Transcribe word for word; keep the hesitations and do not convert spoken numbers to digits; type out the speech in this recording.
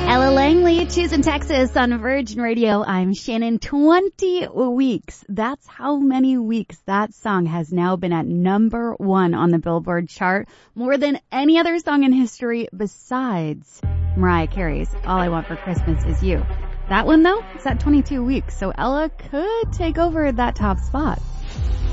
Ella Langley, choosing Texas on Virgin Radio. I'm Shannon. twenty weeks. That's how many weeks that song has now been at number one on the Billboard chart. More than any other song in history besides Mariah Carey's All I Want for Christmas Is You. That one though, it's at twenty-two weeks. So Ella could take over that top spot.